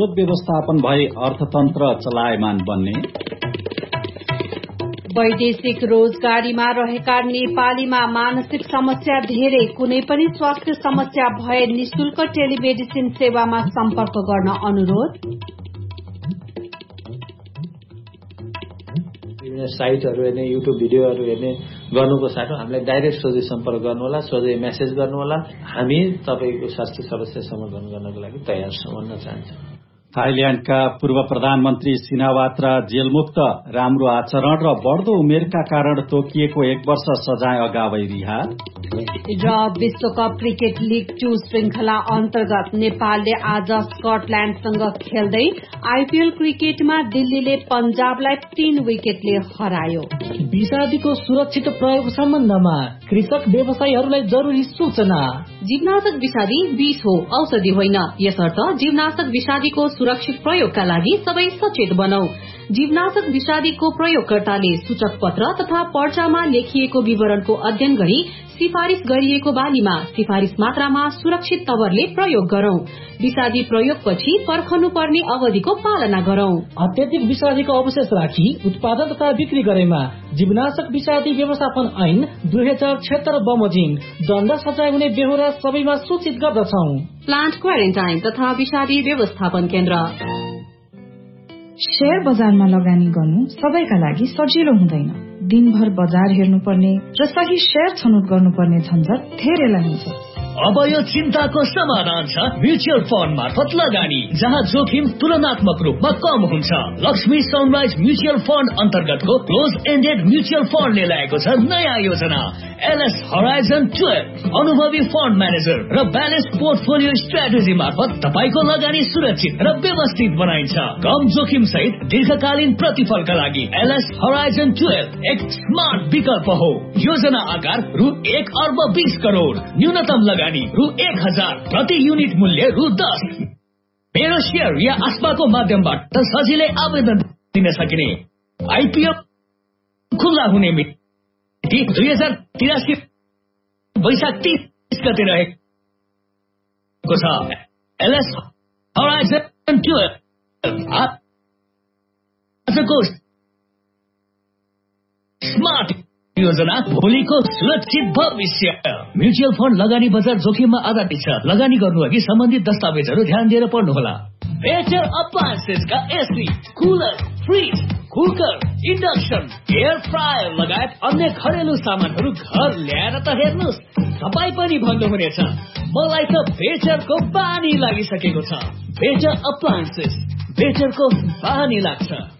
स्रोत व्यवस्थापन भई अर्थतन्त्र चलायमान बन्ने, वैदेशिक रोजगारीमा रहेका नेपालीमा मानसिक समस्या धेरै, कुनै पनि स्वास्थ्य समस्या भए निशुल्क टेलिमेडिसिन सेवामा सम्पर्क गर्न अनुरोध। साइटहरू हेर्ने, युट्युब भिडियोहरू हेर्ने गर्नुको साटो हामीलाई डाइरेक्ट सोझै सम्पर्क गर्नुहोला, सोझै मेसेज गर्नुहोला। हामी तपाईको स्वास्थ्य समस्या समाधान गर्नको लागि तयार छौं भन्न चाहन्छु। थाइल्याण्डका पूर्व प्रधानमन्त्री सिनावात्रा जेलमुक्त, राम्रो आचरण र बढ्दो उमेरका कारण तोकिएको 1 वर्ष सजाय अगावै रिहा। र विश्वकप क्रिकेट लीग 2 श्रृंखला अन्तर्गत नेपालले आज स्कटल्याण्डसँग खेल्दै आईपीएल क्रिकेटमा दिल्लीले पंजाबलाई 3 विकेटले हरायो। विषादीको सुरक्षित प्रयोग सम्बन्धमा कृषक व्यवसायीहरूलाई जरुरी सूचना। जीवनाशक विषादी विष हो, औषधि होइन। यसर्थ जीवनाशक विषादीको सुरक्षित प्रयोगका लागि सबै सचेत बनौ। जीवनाशक विषादीको प्रयोगकर्ताले सूचक पत्र तथा पर्चामा लेखिएको विवरणको अध्ययन गरी सिफारिश गरिएको बालीमा सिफारिश मात्रामा सुरक्षित तवरले प्रयोग गरौं। विषादी प्रयोगपछि पर्खनु पर्ने अवधिको पालना गरौं। अत्यधिक विषादीको अवशेष राखी उत्पादन तथा बिक्री गरेमा जीवनाशक विषादी व्यवस्थापन ऐन 2076 बमोजिम दण्ड सजाय हुने बेहोरा सबैमा सूचित गर्दछौ। प्लान्ट क्वारेन्टाइन तथा विषादी व्यवस्थापन केन्द्र। शेयर बजारमा लगानी गर्नु सबैका लागि सजिलो हुँदैन। दिनभर बजार हेर्नुपर्ने र सही शेयर छनौट गर्नुपर्ने झन्झट धेरैलाई हुन्छ। अब यो चिन्ताको समाधान छ म्युचुअल फन्ड मार्फत लगानी, जहाँ जोखिम तुलनात्मक रूपमा कम हुन्छ। लक्ष्मी सनराइज म्युचुअल फन्ड अन्तर्गतको क्लोज एन्डेड म्युचुअल फन्डले ल्याएको छ नयाँ योजना एलएस हराइजन 12। अनुभवी फन्ड म्यानेजर र ब्यालेन्स पोर्टफोलियो स्ट्राटेजी मार्फत तपाईको लगानी सुरक्षित र व्यवस्थित बनाइन्छ। कम जोखिम सहित दीर्घकालीन प्रतिफलका लागि एलएस हराइजन 12 एक स्मार्ट विकल्प हो। योजना आकार रु 1 अर्ब 20 करोड़, न्यूनतम लगानी रु 1000, प्रति युनिट मूल्य रु 10। मेरो शेयर या आस्पाको माध्यमबाट सजिलै आवेदन दिन सकिने। आईपीओ खुल्ला हुने मिति 2083 वैशाख 30 गते रहेको छ। एलएस हराइजन 12 आजको स्मार्ट योजना, भोलिको सुरक्षित भविष्य। म्युचुअल फन्ड लगानी बजार जोखिममा आधारित छ। लगानी गर्नु अघि सम्बन्धित दस्तावेजहरू ध्यान दिएर पढ्नुहोला। Better अप्लायन्सेसका AC, cooler, fridge, cooker, induction, air fryer लगायत अन्य घरेलु सामानहरू घर ल्याएर त हेर्नुहोस्, तपाईँ पनि भन्नुहुनेछ मलाई त बेटरको बानी लागिसकेको छ। बेटर अप्लायन्सेस, बेटरको बानी लाग्छ।